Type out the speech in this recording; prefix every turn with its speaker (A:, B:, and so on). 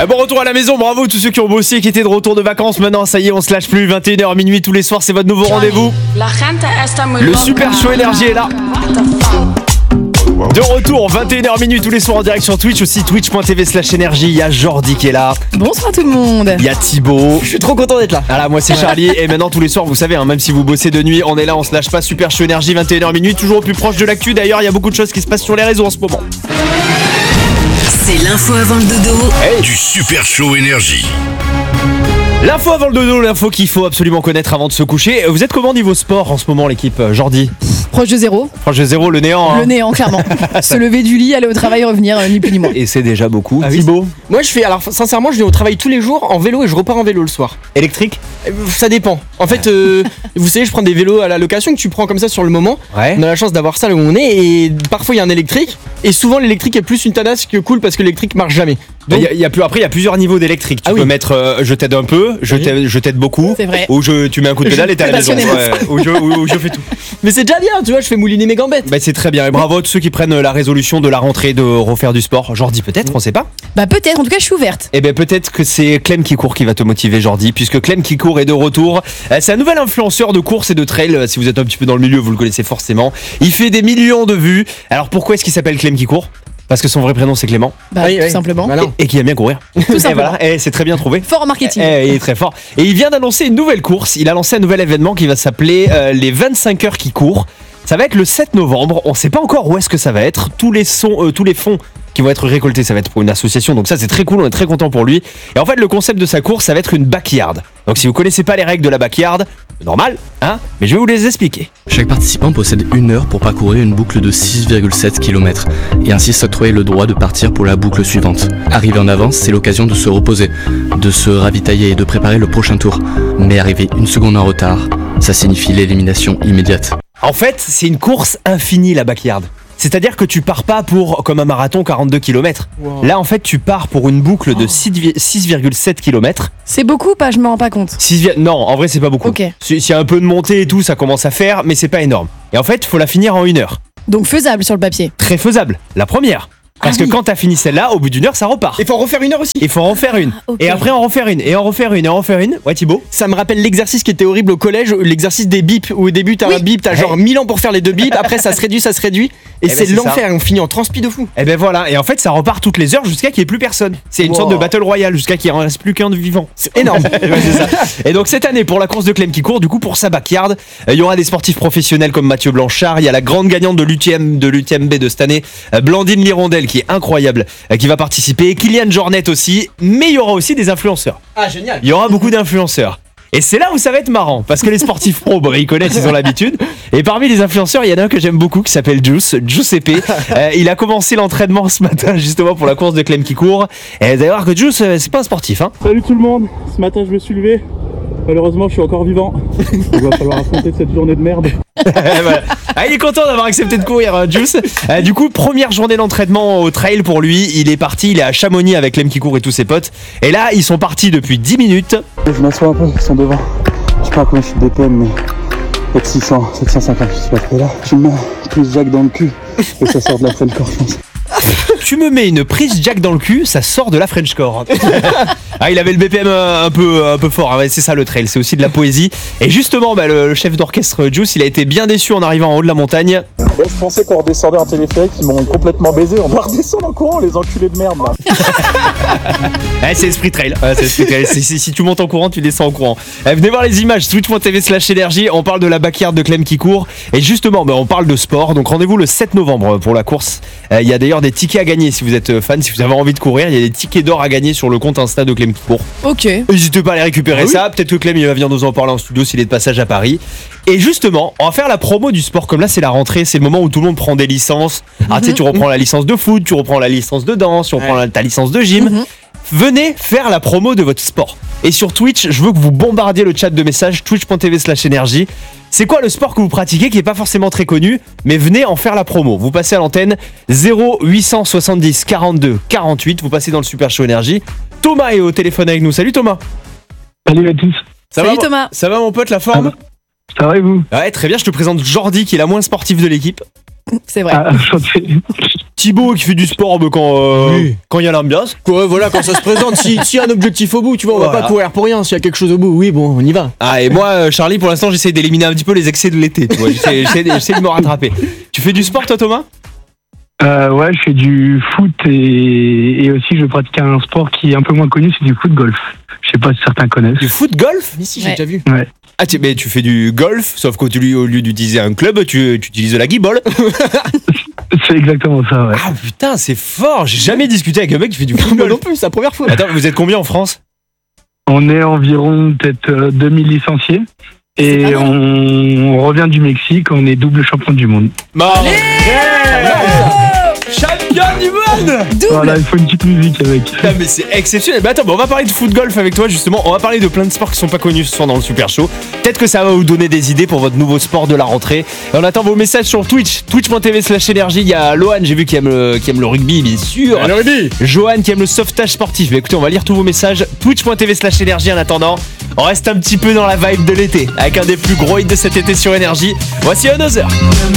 A: Bon retour à la maison, bravo tous ceux qui ont bossé, qui étaient de retour de vacances. Maintenant, ça y est, on se lâche plus. 21h minuit tous les soirs, c'est votre nouveau rendez-vous. Le Super Show Énergie est là. De retour, 21h minuit tous les soirs en direct sur Twitch, aussi twitch.tv/énergie. Il y a Jordi qui est là.
B: Bonsoir tout le monde.
A: Il y a Thibaut.
C: Je suis trop content d'être là.
A: Voilà, moi c'est Charlie. Et maintenant tous les soirs, vous savez, même si vous bossez de nuit, on est là, on se lâche pas. Super Show Énergie, 21h minuit, toujours au plus proche de l'actu. D'ailleurs, il y a beaucoup de choses qui se passent sur les réseaux en ce moment.
D: C'est l'info avant le dodo.
E: Du Super Show Énergie.
A: L'info avant le dodo, l'info qu'il faut absolument connaître avant de se coucher. Vous êtes comment niveau sport en ce moment, l'équipe, Jordi?
B: Proche de zéro.
A: Proche de zéro, le néant.
B: Le néant, clairement. Se lever du lit, aller au travail, revenir, ni plus ni moins.
A: Et c'est déjà beaucoup.
C: Ah oui.
A: Thibaut,
C: Moi sincèrement je vais au travail tous les jours en vélo et je repars en vélo le soir.
A: électrique?
C: Ça dépend. En fait vous savez je prends des vélos à la location que tu prends comme ça sur le moment.
A: Ouais.
C: On a la chance d'avoir ça là où on est et parfois il y a un électrique et souvent l'électrique est plus une tanasse que cool parce que l'électrique marche jamais. Donc,
A: Après, il y a plusieurs niveaux d'électrique. Tu peux mettre je t'aide un peu, je t'aide beaucoup.
B: C'est vrai.
A: Ou tu mets un coup de pédale et t'es à la maison. Ou je fais tout.
C: mais c'est déjà bien, tu vois, je fais mouliner mes gambettes.
A: Bah, c'est très bien. Et bravo à tous ceux qui prennent la résolution de la rentrée de refaire du sport. Jordi, peut-être, on sait pas.
B: Bah peut-être, en tout cas je suis ouverte.
A: Eh ben peut-être que c'est Clem qui court qui va te motiver, Jordi, puisque Clem qui court est de retour. C'est un nouvel influenceur de course et de trail. Si vous êtes un petit peu dans le milieu, vous le connaissez forcément. Il fait des millions de vues. Alors pourquoi est-ce qu'il s'appelle Clem qui court? Parce que son vrai prénom c'est Clément.
B: Bah
C: Oui,
B: tout
C: oui.
B: simplement.
C: Voilà.
A: Et qui aime bien courir.
B: Tout simplement.
A: Et voilà, c'est très bien trouvé.
B: Fort en marketing.
A: Il est très fort. Et il vient d'annoncer une nouvelle course. Il a lancé un nouvel événement qui va s'appeler les 25 heures qui courent. Ça va être le 7 novembre. On ne sait pas encore où est-ce que ça va être. Tous les fonds qui vont être récoltés, ça va être pour une association. Donc ça, c'est très cool. On est très content pour lui. Et en fait, le concept de sa course, ça va être une backyard. Donc si vous connaissez pas les règles de la backyard, normal, hein, mais je vais vous les expliquer.
F: Chaque participant possède 1 heure pour parcourir une boucle de 6,7 km et ainsi s'octroyer le droit de partir pour la boucle suivante. Arriver en avance, c'est l'occasion de se reposer, de se ravitailler et de préparer le prochain tour. Mais arriver 1 seconde en retard, ça signifie l'élimination immédiate.
A: En fait, c'est une course infinie, la backyard. C'est-à-dire que tu pars pas pour, comme un marathon, 42 km.
C: Wow.
A: Là, en fait, tu pars pour une boucle de 6,7 km.
B: C'est beaucoup ou pas? Je me rends pas compte.
A: Non, en vrai, c'est pas beaucoup.
B: Ok.
A: S'il y a un peu de montée et tout, ça commence à faire, mais c'est pas énorme. Et en fait, il faut la finir en 1 heure.
B: Donc faisable sur le papier.
A: Très faisable. La première. Parce que quand t'as fini celle-là, au bout d'1 heure, ça repart.
C: Il faut en refaire 1 heure aussi.
A: Il faut en refaire une.
B: ok.
A: Et après, en refaire une. Et en refaire une. Et en refaire une. Ouais, Thibaut?
C: Ça me rappelle l'exercice qui était horrible au collège, l'exercice des bips, où au début t'as un bip, t'as genre 1000 ans pour faire les 2 bips, après ça se réduit, et
A: ben,
C: c'est
A: c'est
C: l'enfer, on finit en transpi de fou.
A: Et ben voilà. Et en fait, ça repart toutes les heures jusqu'à qu'il n'y ait plus personne. C'est une
C: Wow.
A: sorte de battle royale jusqu'à qu'il ne reste plus qu'un de vivant.
C: C'est énorme.
A: Ouais, c'est ça. Et donc cette année, pour la course de Clem qui court, du coup pour sa backyard, il y aura des sportifs professionnels comme Mathieu Blanchard. Il y a la grande gagnante de l'UTMB de cette année, Blandine Lirondelle, qui est incroyable, qui va participer. Kylian Jornet aussi. Mais il y aura aussi des influenceurs.
C: Ah génial.
A: Il y aura beaucoup d'influenceurs. Et c'est là où ça va être marrant, parce que les sportifs pros, ils connaissent, ils ont l'habitude. Et parmi les influenceurs, il y en a un que j'aime beaucoup qui s'appelle Giuseppe. Il a commencé l'entraînement ce matin justement pour la course de Clem qui court. Et vous allez voir que Giuseppe, c'est pas un sportif, hein.
G: Salut tout le monde, ce matin je me suis levé, malheureusement je suis encore vivant, il va falloir affronter cette journée de merde.
A: Voilà. Ah, il est content d'avoir accepté de courir, hein, Juice. Du coup, première journée d'entraînement au trail pour lui, il est parti, il est à Chamonix avec Clem qui court et tous ses potes. Et là, ils sont partis depuis 10 minutes.
G: Je m'assois un peu, ils sont devant, je sais pas combien je suis de BPM mais peut-être 600, 750 je suis pas trop là. Je me mets plus Jack dans le cul et ça sort de la French Core je pense.
A: Tu me mets une prise Jack dans le cul, ça sort de la Frenchcore. Ah, il avait le BPM un peu fort, hein. Ouais, c'est ça le trail, c'est aussi de la poésie. Et justement, le chef d'orchestre Juice, il a été bien déçu en arrivant en haut de la montagne.
G: Ouais, je pensais qu'on redescendait en téléphérique, ils m'ont complètement baisé, on va redescendre en courant les enculés de merde là.
A: Ouais, c'est l'esprit trail. Ouais, c'est l'esprit trail. Si tu montes en courant, tu descends en courant. Venez voir les images, twitch.tv/énergie. On parle de la backyard de Clem qui court. Et justement, on parle de sport. Donc rendez-vous le 7 novembre pour la course. Il y a d'ailleurs des tickets à gagner si vous êtes fan, si vous avez envie de courir. Il y a des tickets d'or à gagner sur le compte Insta de Clem qui court.
B: Ok.
A: N'hésitez pas à aller récupérer ça. Peut-être que Clem il va venir nous en parler en studio s'il est de passage à Paris. Et justement, on va faire la promo du sport. Comme là, c'est la rentrée, c'est le moment où tout le monde prend des licences. Ah, tu sais, tu reprends la licence de foot, tu reprends la licence de danse, tu reprends ta licence de gym. Venez faire la promo de votre sport. Et sur Twitch, je veux que vous bombardiez le chat de messages twitch.tv/énergie. C'est quoi le sport que vous pratiquez qui est pas forcément très connu, mais venez en faire la promo. Vous passez à l'antenne 0870 42 48, vous passez dans le Super Show Énergie. Thomas est au téléphone avec nous. Salut Thomas.
G: Salut à tous.
B: Salut Thomas.
A: Ça va mon pote, la forme?
G: Ça va et vous?
A: Ouais, très bien, je te présente Jordi qui est la moins sportive de l'équipe.
B: C'est vrai.
G: Enchanté.
A: Thibaut qui fait du sport quand il y a l'ambiance.
C: Ouais, voilà, quand ça se présente, s'il y a un objectif au bout, tu vois, on va pas courir pour rien. S'il y a quelque chose au bout, oui, bon, on y va.
A: Ah, et moi, Charlie, pour l'instant, j'essaie d'éliminer un petit peu les excès de l'été. Tu vois, j'essaie de me rattraper. Tu fais du sport, toi, Thomas ?
H: Ouais, je fais du foot et aussi je pratique un sport qui est un peu moins connu, c'est du foot-golf. Je sais pas si certains connaissent.
A: Du foot-golf ?
C: Mais si, j'ai déjà vu.
H: Ouais.
A: Ah, mais tu fais du golf, sauf qu'au lieu d'utiliser un club, tu utilises de la guibole.
H: C'est exactement ça, ouais.
A: Ah putain, c'est fort. J'ai jamais discuté avec un mec qui fait du
C: Moi
A: foot-golf.
C: non plus, c'est la première fois.
A: Attends, vous êtes combien en France ?
H: On est environ peut-être 2000 licenciés et on revient du Mexique, on est double champion du monde.
A: Champion du monde.
H: Voilà, il faut une petite musique avec.
A: Ah, mais c'est exceptionnel. Bah attends, on va parler de foot-golf avec toi justement. On va parler de plein de sports qui sont pas connus ce soir dans le Super Show. Peut-être que ça va vous donner des idées pour votre nouveau sport de la rentrée. Et on attend vos messages sur Twitch, twitch.tv/énergie. Il y a Lohan, j'ai vu qui aime le rugby, bien sûr.
C: Le rugby.
A: Johan qui aime le sauvetage sportif. Mais écoutez, on va lire tous vos messages. Twitch.tv/énergie. En attendant, on reste un petit peu dans la vibe de l'été avec un des plus gros hits de cet été sur Énergie. Voici Another.